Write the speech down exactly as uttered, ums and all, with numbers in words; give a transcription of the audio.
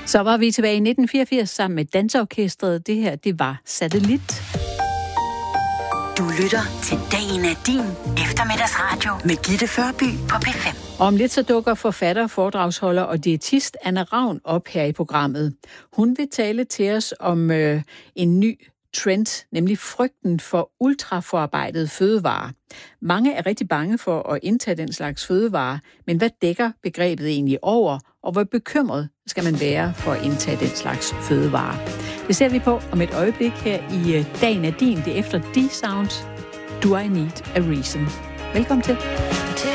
Så var vi tilbage i nitten fireogfirs sammen med Danseorkestret. Det her, det var Satellit. Du lytter til Dagen er din eftermiddagsradio med Gitte Førby på P fem. Om lidt så dukker forfatter, foredragsholder og diætist Anna Ravn op her i programmet. Hun vil tale til os om øh, en ny trend, nemlig frygten for ultraforarbejdede fødevarer. Mange er rigtig bange for at indtage den slags fødevarer, men hvad dækker begrebet egentlig over, og hvor bekymret skal man være for at indtage den slags fødevarer? Det ser vi på om et øjeblik her i Dagen er din, det efter D-Sound. Do I Need a Reason? Velkommen til.